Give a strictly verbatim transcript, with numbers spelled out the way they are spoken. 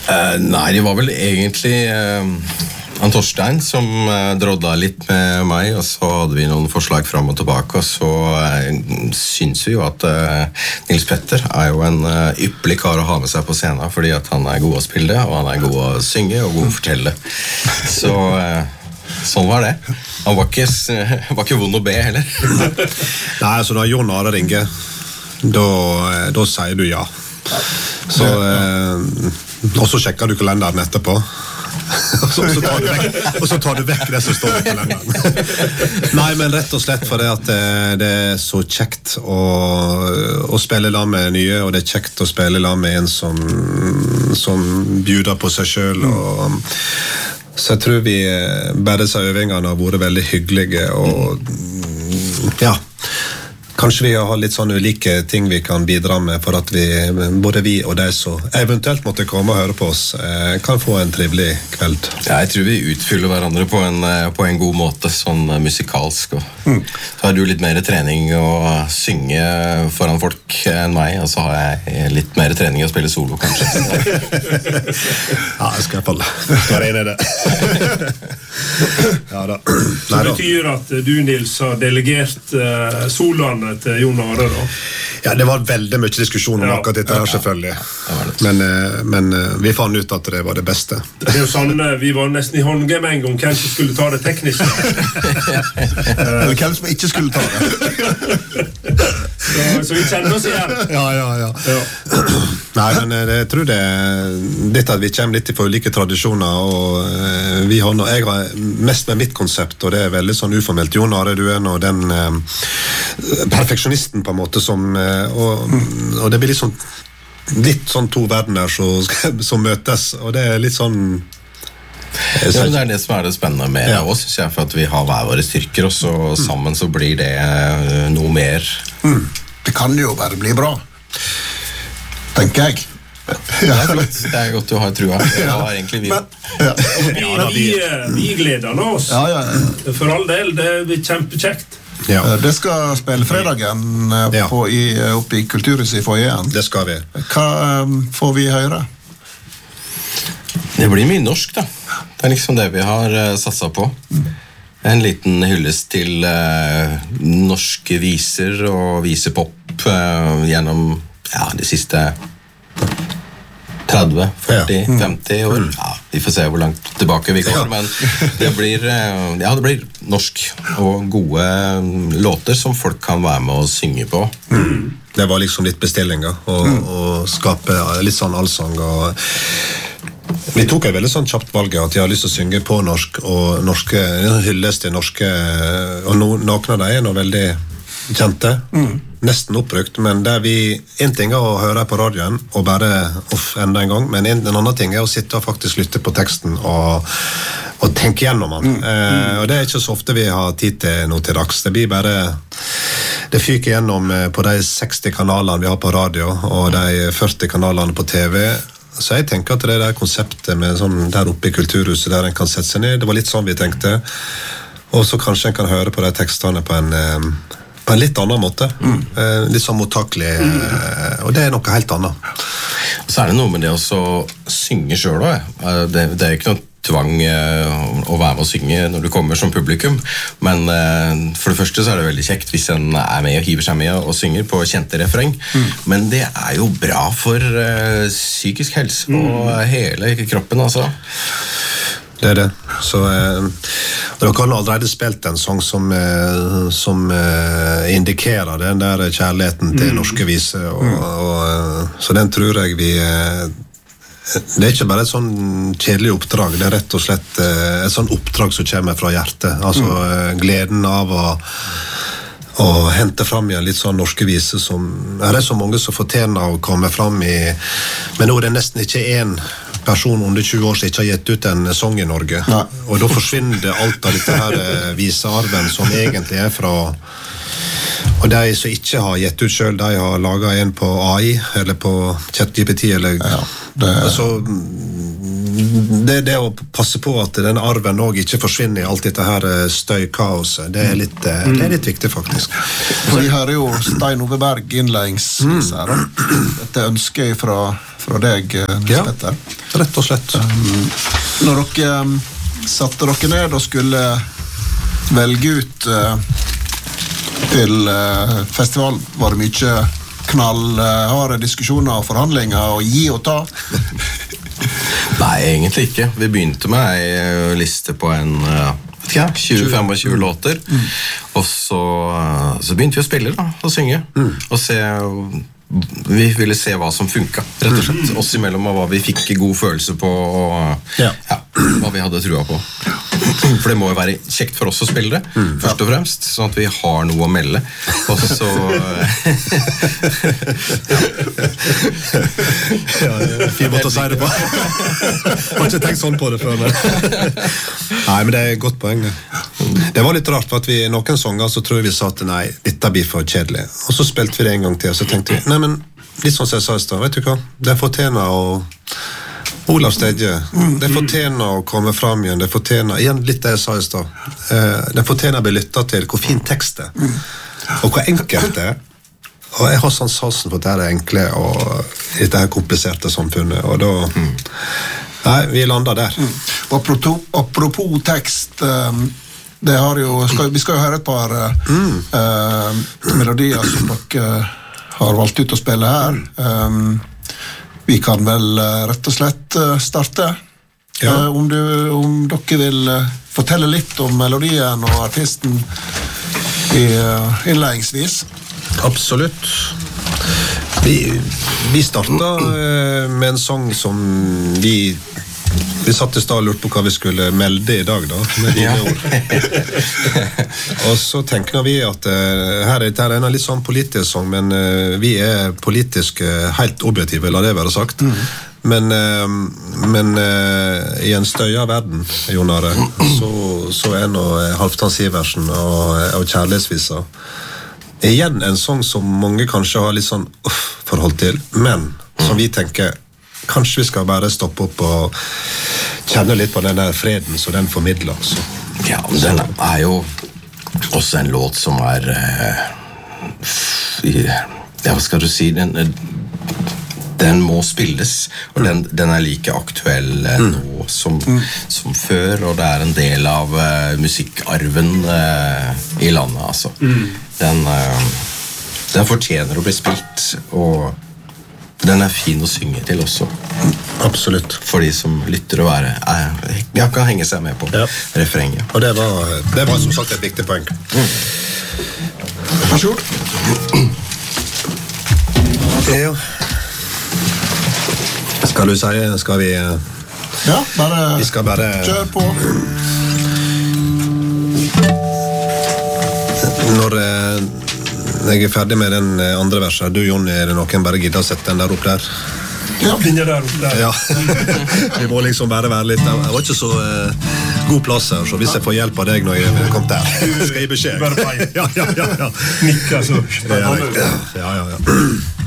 Uh, nei, det var vel egentlig uh, han Torstein som uh, drodda litt med meg, og så hadde vi noen forslag frem og tilbake, og så uh, synes vi jo at uh, Nils Petter er jo en uh, ypperlig kar å ha med seg på scenen, fordi at han er god å spille, og han er god å synge, og god å fortelle. Så uh, sånn var det. Han var ikke, var ikke vond å be heller. Nei, altså da Jon Are ringer, da, da sier du ja. Så, eh, og så sjekker du kalenderen etterpå. og, så, så tar du vekk, og så tar du vekk det som står i kalenderen. Nei, men rett og slett for det at det, det er så kjekt å, å spille la med nye, og det er kjekt å spille la med en som, som bjuder på seg selv, og så jeg tror vi bare disse øvingene har vært veldig hyggelige, og ja, kanskje vi har litt sånne ulike ting vi kan bidra med for at vi, både vi og de som eventuelt måtte komme og høre på oss, kan få en trivelig kveld. Ja, jeg tror vi utfyller hverandre på en, på en god måte, sånn musikalsk. Og mm. Så har du litt mer trening å synge foran folk enn meg, og så har jeg litt mer trening å spille solo, kanskje. Ja, jeg skal i hvert fall være enig i det. Ja, da. Så det betyr at du, Nils, har delegert uh, soloene til Jon Are, da? Ja, det var veldig mye diskusjon om akkurat dette her, selvfølgelig. Men, men vi fant ut at det var det beste. Det er jo sånn, vi var nesten i håndgame en gang, hvem som skulle ta det tekniske. Eller hvem som ikke skulle ta det. så, så vi kjenner oss igjen. Ja, ja, ja. ja. Nei, men jeg tror det dette at vi kommer litt for ulike tradisjoner, og vi har, jeg har mest med mitt konsept, og det er veldig sånn uformelt. Jon Are, du er nå den perfeksjonisten på en måte som, og, og det blir litt sånn litt sånn to verdener som, som møtes, og det er litt sånn ja, det er det som er det spennende med ja. oss, synes jeg, for at vi har hver våre styrker, og så mm. sammen så blir det noe mer. Mm. Det kan jo bare bli bra, tenker jeg. Ja, det, er det er godt du har trua. Det har egentlig vi. Men, ja. vi, vi, vi gleder oss. Ja, ja, ja. For all del, det blir kjempekjekt. Ja. Det skal spille fredagen ja. på, i, oppe i Kulturhuset i foajeen. Det skal vi. Hva um, får vi høre? Det blir mye norsk, da. Det er liksom det vi har uh, satset på. Mm. En liten hyllest til uh, norske viser og visepop uh, gjennom ja, de siste tretti, førti, ja. femti år. Ja, vi får se hvor langt tilbake vi går, ja. men det blir, ja, det blir norsk og gode låter som folk kan være med og synge på. Mm. Det var liksom litt bestillinger, og, mm. og skape litt sånn allsang, og vi tok et veldig sånn kjapt valg at jeg har lyst til å synge på norsk, og norske, hylles til norske, og no, noen av dem er noe veldig kjente, mm. nesten oppbrukt, men der vi, en ting er å høre på radioen og bare off enda en gang, men en, en annen ting er å sitte og faktisk lytte på teksten og, og tenke gjennom den. Mm. Eh, og det er ikke så ofte vi har tid til noe til dags. Det blir bare, det fyker gjennom på de seksti kanalene vi har på radio og de førti kanalene på T V. Så jeg tenker at det der konseptet med sånn der oppe i Kulturhuset der en kan sette seg ned, det var litt sånn vi tenkte. Og så kanskje en kan høre på de tekstene på en på en litt annen måte. Mm. Eh, litt sånn mottakelig, mm. eh, og det er noe helt annet. Og så er det noe med det å synge selv også. Det, det er ikke noe tvang eh, å være med å synge når du kommer som publikum, men eh, for det første så er det veldig kjekt hvis en er med og hiver seg med og synger på kjente refreng, mm. men det er jo bra for eh, psykisk helse mm. og hele kroppen, altså. Det er det. Så eh, dere har allerede spilt en sang som, eh, som eh, indikerer den der kjærligheten til mm. norske viser, og, mm. og, så den tror jeg vi eh, det er ikke bare et sånn kjedelig oppdrag, det er rett og slett eh, et sånn oppdrag som kommer fra hjertet, altså mm. eh, gleden av å og hente fram igjen litt sånn norske viser som er det så mange som fortjener å komme fram i, men nå er det nesten ikke en person under tjue år som ikke har gitt ut en sang i Norge. Nei. Og da forsvinner det alt av dette her visearven som egentlig er fra, og de som ikke har gitt ut selv, de har laget en på A I eller på ChatGPT eller ja, det... altså, det, det å passe på at den arven også ikke forsvinner i alt dette her støykaoset, det er litt, mm. det er litt viktig faktisk. For vi hører jo Stein Ove Berg innledningsvis her, mm. dette ønsker jeg fra, fra deg, Nils ja, Petter. Rett og slett. Um, når dere um, satte dere ned og skulle velge ut uh, til uh, festival, var det mye knallharde diskusjoner og forhandlinger og gi og ta? Nei, egentlig ikke. Vi begynte med en liste på en ja, tjue til tjuefem låter, mm. og så, så begynte vi å spille da, og synge, mm. og se, vi ville se hva som funket, rett og slett, oss imellom, og hva vi fikk god følelse på, og ja. Ja, hva vi hadde trua på. For det må jo være kjekt for oss å spille det, mm. først og fremst, sånn at vi har noe å melde. Og så... ja, fin måte å si det på. Jeg har ikke tenkt sånn på det før. Men. Nei, men det er et godt poeng. Det var litt rart, for at vi i noen sanger så tror vi sa at nei, dette blir for kjedelig. Og så spilte vi det en gang til, og så tenkte vi, nei, men litt sånn som jeg sa i sted, vet du hva? Det fortjener å... Olav Stedje, det fortjener å komme fram igjen, det fortjener, igjen litt det jeg sa i sted, det fortjener å bli lyttet til hvor fin tekst det er, og hvor enkelt det er, og jeg har sånn sansen for at det er det enkle og dette her kompliserte samfunnet, og da, nei, vi lander der. Og apropos tekst, det har jo, skal, vi skal jo høre et par mm. uh, melodier som dere har valgt ut å spille her, um, vi kan vel rett og slett starte. Ja. Om, du, om dere vil fortelle litt om melodien og artisten i innledningsvis. Absolutt. Vi, vi startet med en sang som vi Vi satt i stad og lurte på hva vi skulle melde i dag da, med dine ja. ord. Og så tenker vi at uh, her er det en litt sånn politisk sang, men uh, vi er politisk uh, helt objektive, la det være sagt. Mm. Men, uh, men uh, i en støya verden, Jon Are, så, så er nå Halvdan Sivertsen og, og Kjærlighetsvisa igjen en sang som mange kanskje har litt sånn uff, forhold til, men som vi tenker kanskje vi skal bare stoppe opp og kjenne litt på den der freden som den formidler. Så. Ja, men den er jo også en låt som er uh, ja, hva skal du si, den, den må spilles, og den, den er like aktuell uh, mm. nå som, mm. som før, og det er en del av uh, musikkarven uh, i landet, altså. Mm. Den, uh, den fortjener å bli spilt, og den er fin å synge til også. Absolutt. For de som lytter å være, jeg kan henge seg med på ja. refrenget. Og det var, det var som sagt et viktig poeng. Mm. Vær så god. Ja. Skal du si, skal vi... Ja, bare, vi skal bare kjør på. Når... jeg er ferdig med den andre verset. Du, Jonny, er det noen bare gidder å sette den der opp der? Ja, den er der opp der. Ja. Vi må liksom bare være litt... Jeg var ikke så uh, god plass her, så hvis jeg får hjelp av deg når jeg kom der, skal jeg beskjed. Bare feil. Ja, ja, ja, ja. Nikka så. Ja, ja, ja. ja.